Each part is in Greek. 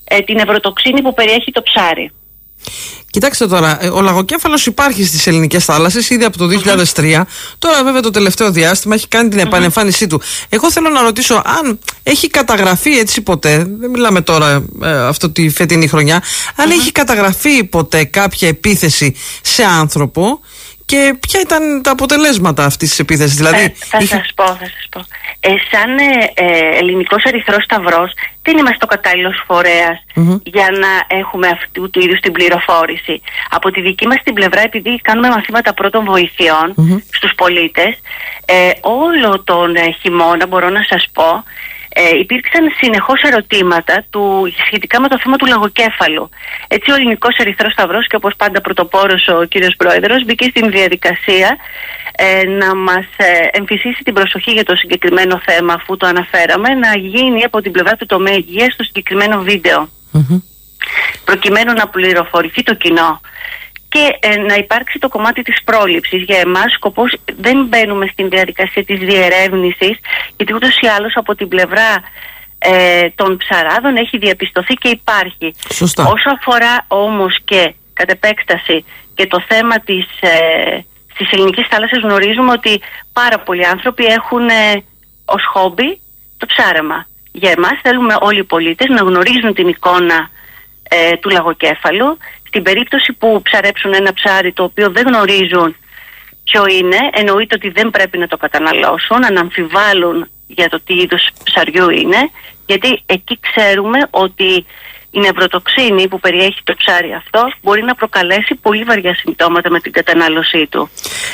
την ευρωτοξίνη που περιέχει το ψάρι. Κοιτάξτε τώρα, ο λαγοκέφαλος υπάρχει στις ελληνικές θάλασσες ήδη από το 2003. Τώρα βέβαια το τελευταίο διάστημα έχει κάνει την επανεμφάνισή του. Εγώ θέλω να ρωτήσω αν έχει καταγραφεί έτσι ποτέ, δεν μιλάμε τώρα αυτό τη φετινή χρονιά, αν έχει καταγραφεί ποτέ κάποια επίθεση σε άνθρωπο και ποια ήταν τα αποτελέσματα αυτής της επίθεσης. Δηλαδή, θα σας πω. Σαν Ελληνικός Ερυθρός Σταυρός δεν είμαστε ο κατάλληλος φορέας για να έχουμε αυτού του είδους την πληροφόρηση. Από τη δική μας την πλευρά, επειδή κάνουμε μαθήματα πρώτων βοηθειών στους πολίτες, όλο τον χειμώνα μπορώ να σας πω, υπήρξαν συνεχώς ερωτήματα σχετικά με το θέμα του λαγοκέφαλου. Έτσι ο Ελληνικός Ερυθρός Σταυρός, και όπως πάντα πρωτοπόρος ο κύριος Πρόεδρος, μπήκε στην διαδικασία να μας εμφυσίσει την προσοχή για το συγκεκριμένο θέμα, αφού το αναφέραμε, να γίνει από την πλευρά του τομέα υγείας το συγκεκριμένο βίντεο, προκειμένου να πληροφορηθεί το κοινό και να υπάρξει το κομμάτι της πρόληψης. Για εμάς σκοπός δεν μπαίνουμε στην διαδικασία της διερεύνησης, γιατί ούτως ή άλλως από την πλευρά των ψαράδων έχει διαπιστωθεί και υπάρχει. Σωστά. Όσο αφορά όμως και κατ' επέκταση και το θέμα στις ελληνικές θάλασσες, γνωρίζουμε ότι πάρα πολλοί άνθρωποι έχουν ως χόμπι το ψάρεμα. Για εμάς θέλουμε όλοι οι πολίτες να γνωρίζουν την εικόνα του λαγοκέφαλου. Στην περίπτωση που ψαρέψουν ένα ψάρι το οποίο δεν γνωρίζουν ποιο είναι, εννοείται ότι δεν πρέπει να το καταναλώσουν, να αμφιβάλλουν για το τι είδους ψαριού είναι, γιατί εκεί ξέρουμε ότι η νευροτοξίνη που περιέχει το ψάρι αυτό μπορεί να πολύ βαριά συμπτώματα με την κατανάλωσή του.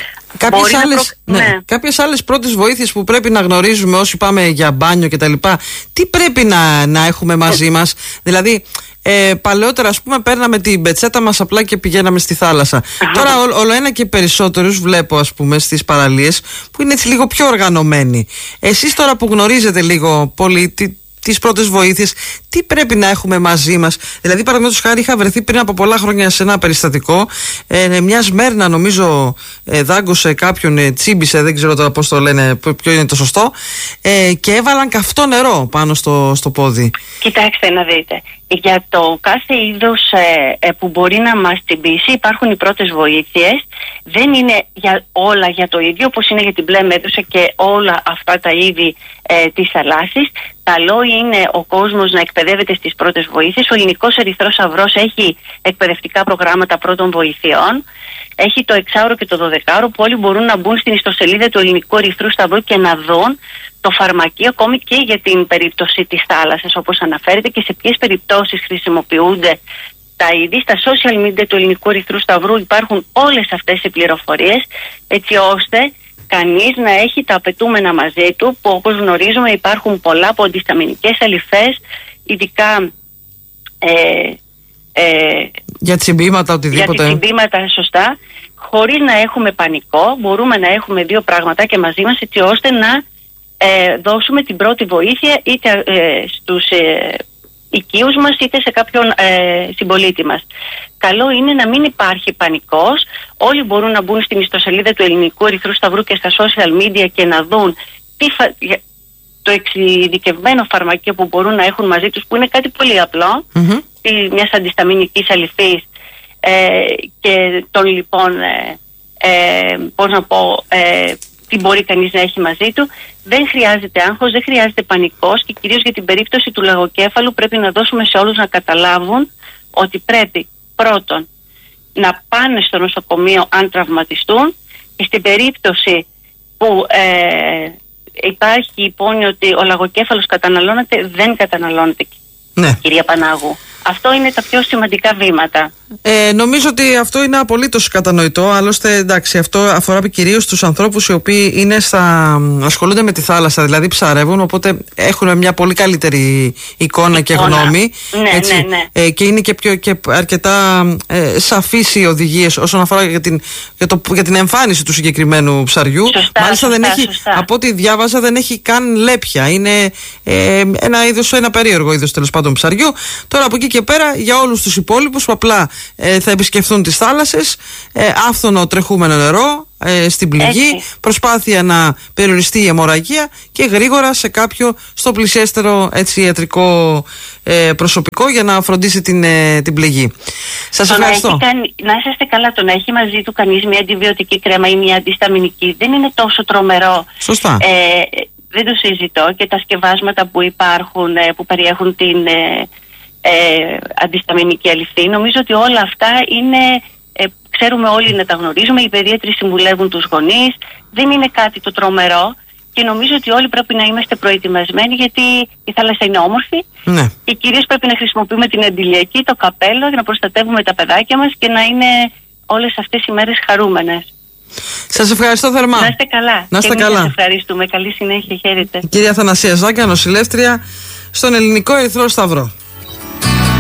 Κάποιες άλλες πρώτες βοήθειες που πρέπει να γνωρίζουμε όσοι πάμε για μπάνιο κτλ. Τι πρέπει να έχουμε μαζί μας? Δηλαδή, παλαιότερα, ας πούμε, παίρναμε την πετσέτα μας απλά και πηγαίναμε στη θάλασσα. Τώρα όλο ένα και περισσότερους βλέπω, ας πούμε, στις παραλίες που είναι έτσι λίγο πιο οργανωμένοι. Εσείς τώρα που γνωρίζετε λίγο πολύ τις πρώτες βοήθειες, τι πρέπει να έχουμε μαζί μας? Δηλαδή, παραδείγματος χάρη, είχα βρεθεί πριν από πολλά χρόνια σε ένα περιστατικό. Μια Σμέρνα, νομίζω, δάγκωσε κάποιον, τσίμπησε, δεν ξέρω τώρα πώς το λένε, ποιο είναι το σωστό, και έβαλαν καυτό νερό πάνω στο πόδι. Κοιτάξτε να δείτε. Για το κάθε είδος που μπορεί να μας τσιμπήσει υπάρχουν οι πρώτες βοήθειες. Δεν είναι όλα για το ίδιο, όπως είναι για την μπλε μέδουσα και όλα αυτά τα είδη της θαλάσσης. Καλό είναι ο κόσμος να εκπαιδεύεται στις πρώτες βοήθειες. Ο Ελληνικός Ερυθρός Σταυρός έχει εκπαιδευτικά προγράμματα πρώτων βοηθειών. Έχει το 6ωρο και το 12ωρο που όλοι μπορούν να μπουν στην ιστοσελίδα του Ελληνικού Ερυθρού Σταυρού και να δουν το φαρμακείο, ακόμη και για την περίπτωση της θάλασσας, όπως αναφέρεται, και σε ποιες περιπτώσεις χρησιμοποιούνται τα είδη. Στα social media του Ελληνικού Ερυθρού Σταυρού υπάρχουν όλες αυτές οι πληροφορίες, έτσι ώστε κανείς να έχει τα απαιτούμενα μαζί του, που όπως γνωρίζουμε υπάρχουν πολλά από αντισταμινικές αλυφές, ειδικά για τσιμπήματα, οτιδήποτε. Για τσιμπήματα, σωστά. Χωρίς να έχουμε πανικό, μπορούμε να έχουμε δύο πραγματάκια μαζί μας, έτσι ώστε να δώσουμε την πρώτη βοήθεια είτε στους οικείους μας είτε σε κάποιον συμπολίτη μας. Καλό είναι να μην υπάρχει πανικός. Όλοι μπορούν να μπουν στην ιστοσελίδα του Ελληνικού Ερυθρού Σταυρού και στα social media και να δουν το εξειδικευμένο φαρμακείο που μπορούν να έχουν μαζί τους, που είναι κάτι πολύ απλό, μιας αντισταμινικής αλυφής και των λοιπόν τι μπορεί κανείς να έχει μαζί του. Δεν χρειάζεται άγχος, δεν χρειάζεται πανικός, και κυρίως για την περίπτωση του λαγοκέφαλου πρέπει να δώσουμε σε όλους να καταλάβουν ότι πρέπει πρώτον να πάνε στο νοσοκομείο αν τραυματιστούν, και στην περίπτωση που υπάρχει υπόνοια ότι ο λαγοκέφαλος καταναλώνεται, δεν καταναλώνεται, κυρία Πανάγου. Αυτό είναι τα πιο σημαντικά βήματα. Νομίζω ότι αυτό είναι απολύτως κατανοητό. Άλλωστε, εντάξει, αυτό αφορά κυρίως τους ανθρώπους οι οποίοι ασχολούνται με τη θάλασσα, δηλαδή ψαρεύουν, οπότε έχουν μια πολύ καλύτερη εικόνα και γνώμη. Ναι. Και είναι και αρκετά σαφείς οι οδηγίες όσον αφορά για την εμφάνιση του συγκεκριμένου ψαριού. Μάλιστα, από ό,τι διάβαζα, δεν έχει καν λέπια. Είναι ένα περίεργο είδος, τέλος πάντων, ψαριού. Τώρα από εκεί και πέρα, για όλους τους υπόλοιπους που απλά θα επισκεφθούν τις θάλασσες, άφθονο τρεχούμενο νερό, στην πληγή, προσπάθεια να περιοριστεί η αιμορραγία και γρήγορα σε κάποιο στο πλησιέστερο ιατρικό προσωπικό για να φροντίσει την πληγή. Σας ευχαριστώ. Να είσαστε καλά, το να έχει μαζί του κανείς μια αντιβιωτική κρέμα ή μια αντισταμινική δεν είναι τόσο τρομερό. Σωστά. Δεν το συζητώ, και τα σκευάσματα που υπάρχουν που περιέχουν την αντισταμινική αληφή, νομίζω ότι όλα αυτά είναι, ξέρουμε όλοι να τα γνωρίζουμε, οι παιδίατροι συμβουλεύουν τους γονείς, δεν είναι κάτι το τρομερό και νομίζω ότι όλοι πρέπει να είμαστε προετοιμασμένοι, γιατί η θάλασσα είναι όμορφη, ναι, και κυρίως πρέπει να χρησιμοποιούμε την αντιλιακή, το καπέλο για να προστατεύουμε τα παιδάκια μας και να είναι όλες αυτές οι μέρες χαρούμενες. Σας ευχαριστώ θερμά. Να είστε καλά. Να είστε καλά. Σας ευχαριστούμε. Καλή συνέχεια. Χαίρετε. Κυρία Αθανασία Ζάκα, νοσηλεύτρια στον Ελληνικό Ερυθρό Σταυρό.